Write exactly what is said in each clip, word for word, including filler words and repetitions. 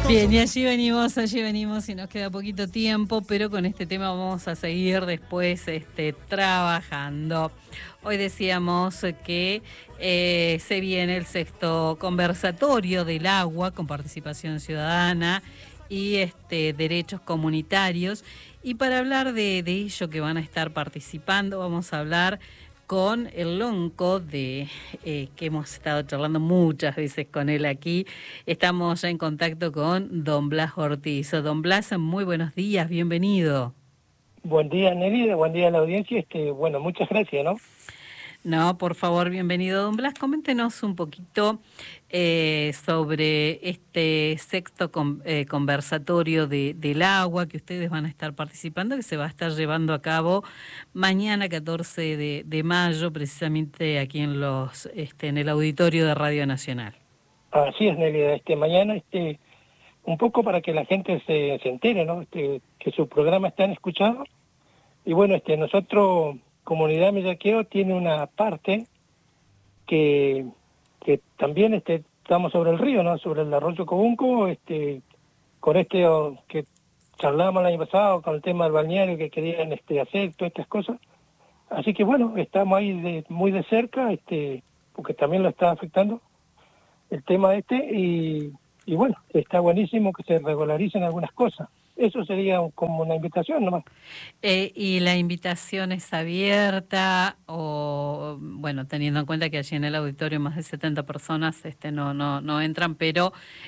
Bien, y allí venimos, allí venimos y nos queda poquito tiempo, pero con este tema vamos a seguir después este, trabajando. Hoy decíamos que eh, se viene el sexto conversatorio del agua con participación ciudadana y este, derechos comunitarios. Y para hablar de, de ello que van a estar participando, vamos a hablar con el lonco de eh, que hemos estado charlando muchas veces con él aquí. Estamos ya en contacto con don Blas Ortiz. Don Blas, muy buenos días, bienvenido. Buen día, Nelly, buen día a la audiencia. Este, bueno, muchas gracias, ¿no? No, por favor, bienvenido, don Blas. Coméntenos un poquito eh, sobre este sexto con, eh, conversatorio de, del agua que ustedes van a estar participando, que se va a estar llevando a cabo mañana, catorce de, de mayo, precisamente aquí en los este, en el auditorio de Radio Nacional. Así es, Nelly. Este, mañana, este, un poco para que la gente se, se entere, ¿no? Este, que su programa está escuchado. Y bueno, este, nosotros... Comunidad Millaqueo tiene una parte que, que también este, estamos sobre el río, ¿no? Sobre el arroyo Cobunco, este, con este o, que charlábamos el año pasado con el tema del balneario que querían este, hacer, todas estas cosas. Así que bueno, estamos ahí de, muy de cerca, este, porque también lo está afectando el tema este, y, y bueno, está buenísimo que se regularicen algunas cosas. Eso sería como una invitación nomás. Eh, ¿Y la invitación es abierta o, bueno, teniendo en cuenta que allí en el auditorio más de setenta personas este, no, no, no entran, pero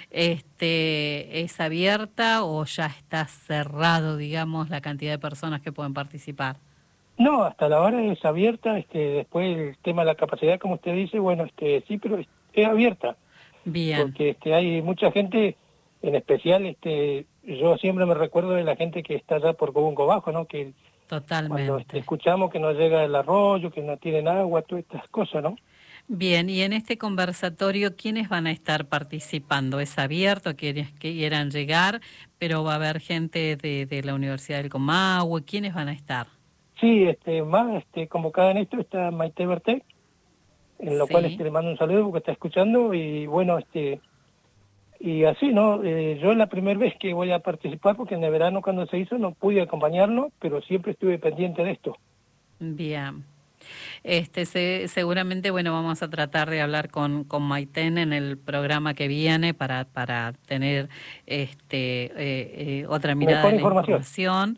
este, ¿es abierta o ya está cerrado, digamos, la cantidad de personas que pueden participar? No, hasta la hora es abierta. Este, después el tema de la capacidad, como usted dice, bueno, este, sí, pero es, es abierta. Bien. Porque este, hay mucha gente, en especial, este, yo siempre me recuerdo de la gente que está allá por Cobunco Bajo, ¿no? Que totalmente. Cuando este, escuchamos que no llega el arroyo, que no tienen agua, todas estas cosas, ¿no? Bien, y en este conversatorio, ¿quiénes van a estar participando? ¿Es abierto, quienes quieran llegar, pero va a haber gente de, de la Universidad del Comahue? ¿Quiénes van a estar? Sí, este, más este, convocada en esto está Maite Berté, en lo sí. cual este, le mando un saludo porque está escuchando, y bueno, este y así, ¿no? Eh, yo es la primera vez que voy a participar, porque en el verano cuando se hizo no pude acompañarlo, pero siempre estuve pendiente de esto. Bien. Este, se, seguramente, bueno, vamos a tratar de hablar con, con Maiten en el programa que viene para, para tener este, eh, eh, otra mirada Mejor de la información. información.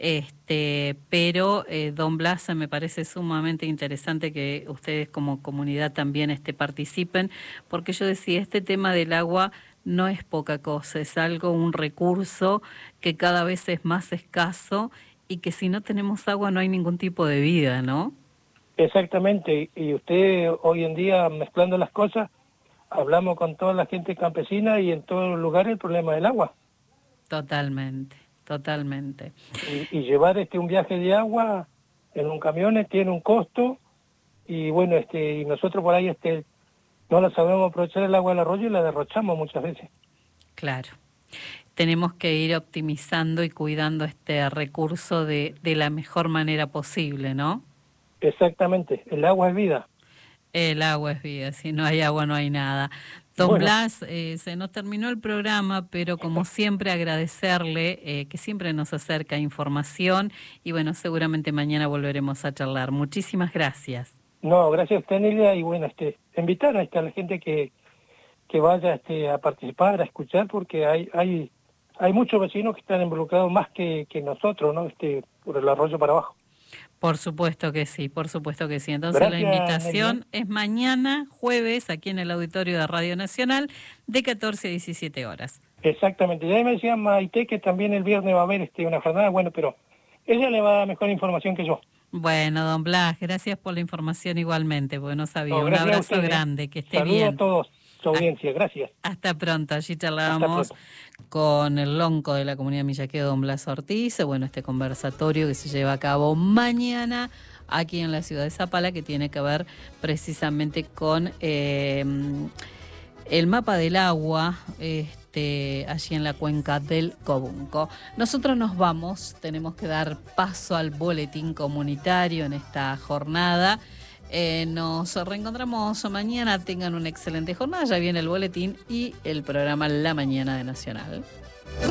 Este, pero, eh, don Blas, me parece sumamente interesante que ustedes como comunidad también este, participen, porque yo decía, este tema del agua no es poca cosa, es algo, un recurso que cada vez es más escaso y que si no tenemos agua no hay ningún tipo de vida, ¿no? Exactamente, y usted hoy en día, mezclando las cosas, hablamos con toda la gente campesina y en todos los lugares el problema del agua. Totalmente, totalmente. Y, y llevar este un viaje de agua en un camión tiene un costo, y bueno, este y nosotros por ahí este no la sabemos aprovechar el agua del arroyo y la derrochamos muchas veces. Claro. Tenemos que ir optimizando y cuidando este recurso de, de la mejor manera posible, ¿no? Exactamente, el agua es vida. El agua es vida, si no hay agua no hay nada. Don bueno. Blas, eh, se nos terminó el programa, pero como siempre agradecerle eh, que siempre nos acerca información y bueno, seguramente mañana volveremos a charlar. Muchísimas gracias. No, gracias a usted, Nelia, y bueno, este, invitar a, este, a la gente que, que vaya este, a participar, a escuchar, porque hay hay hay muchos vecinos que están involucrados más que, que nosotros, ¿no? Este, por el arroyo para abajo. Por supuesto que sí, por supuesto que sí. Entonces Gracias, la invitación Nelia. es mañana, jueves, aquí en el auditorio de Radio Nacional, de catorce a diecisiete horas. Exactamente. Ya me decía Maite que también el viernes va a haber este, una jornada, bueno, pero ella le va a dar mejor información que yo. Bueno, don Blas, gracias por la información igualmente, porque no sabía. No, Un abrazo usted, grande, que esté Saludo bien. Saludos a todos, su audiencia, gracias. Hasta pronto, allí charlábamos con el lonco de la comunidad Millaqueo, don Blas Ortiz. Bueno, este conversatorio que se lleva a cabo mañana aquí en la ciudad de Zapala, que tiene que ver precisamente con eh, el mapa del agua, este, allí en la cuenca del Cobunco. Nosotros nos vamos, tenemos que dar paso al boletín comunitario en esta jornada. Eh, nos reencontramos mañana. Tengan una excelente jornada. Ya viene el boletín y el programa La Mañana de Nacional.